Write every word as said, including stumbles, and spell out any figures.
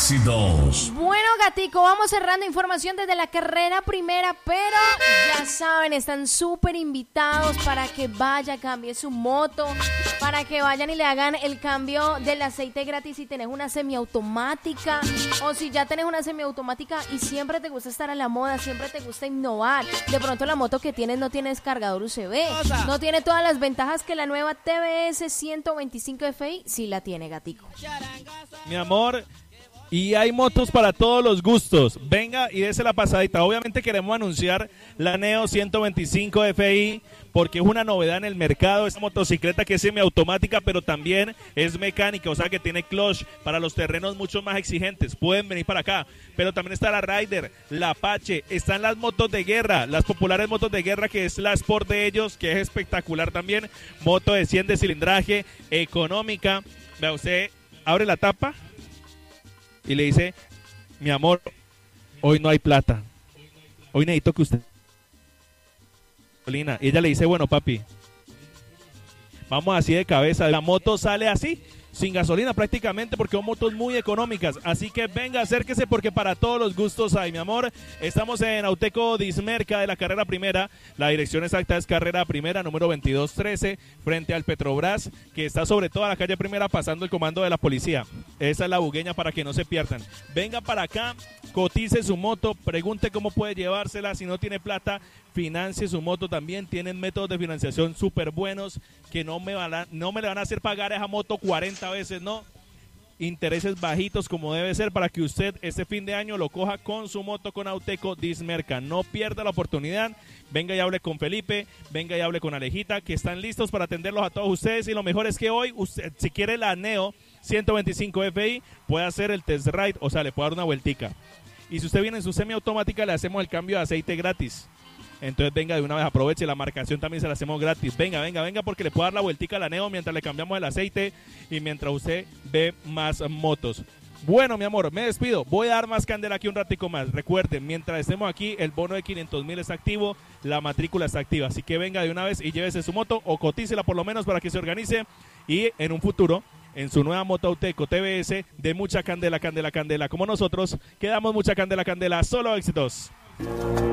Éxitos. Bueno, gatico, vamos cerrando información desde la carrera primera, pero ya saben, están súper invitados para que vaya, cambie su moto, para que vayan y le hagan el cambio del aceite gratis si tenés una semiautomática o si ya tenés una semiautomática y siempre te gusta estar a la moda, siempre te gusta innovar. De pronto la moto que tienes no tiene descargador U S B, no tiene todas las ventajas que la nueva T V S ciento veinticinco F I sí la tiene, gatico. Mi amor, y hay motos para todos los gustos. Venga y dése la pasadita. Obviamente queremos anunciar la Neo ciento veinticinco F I porque es una novedad en el mercado. Esta motocicleta que es semiautomática, pero también es mecánica, o sea que tiene clutch para los terrenos mucho más exigentes. Pueden venir para acá. Pero también está la Rider, la Apache, están las motos de guerra, las populares motos de guerra, que es la Sport de ellos, que es espectacular también. Moto de cien de cilindraje, económica. Vea, usted abre la tapa y le dice: mi amor, hoy no hay plata, hoy necesito que usted... Y ella le dice: bueno, papi, vamos así de cabeza. La moto sale así, sin gasolina prácticamente, porque son motos muy económicas. Así que venga, acérquese, porque para todos los gustos hay, mi amor. Estamos en Auteco Dismerca de la carrera primera. La dirección exacta es carrera primera, número veintidós trece, frente al Petrobras, que está sobre toda la calle primera, pasando el comando de la policía. Esa es la bugueña, para que no se pierdan. Venga para acá, cotice su moto, pregunte cómo puede llevársela. Si no tiene plata, financie su moto también. Tienen métodos de financiación súper buenos que no me, van a, no me le van a hacer pagar esa moto cuarenta veces, no. Intereses bajitos como debe ser, para que usted este fin de año lo coja con su moto con Auteco Dismerca. No pierda la oportunidad. Venga y hable con Felipe, venga y hable con Alejita, que están listos para atenderlos a todos ustedes. Y lo mejor es que hoy, usted, si quiere la Neo ciento veinticinco F I, puede hacer el test ride, o sea, le puede dar una vueltica. Y si usted viene en su semiautomática, le hacemos el cambio de aceite gratis. Entonces venga de una vez, aproveche, la marcación también se la hacemos gratis. Venga, venga, venga, porque le puedo dar la vueltica a la Neo mientras le cambiamos el aceite y mientras usted ve más motos. Bueno, mi amor, me despido. Voy a dar más candela aquí un ratico más. Recuerden, mientras estemos aquí, el bono de quinientos mil está activo, la matrícula está activa. Así que venga de una vez y llévese su moto, o cotícela por lo menos para que se organice. Y en un futuro, en su nueva moto Auteco T V S, de mucha candela, candela, candela. Como nosotros, quedamos mucha candela, candela. Solo éxitos.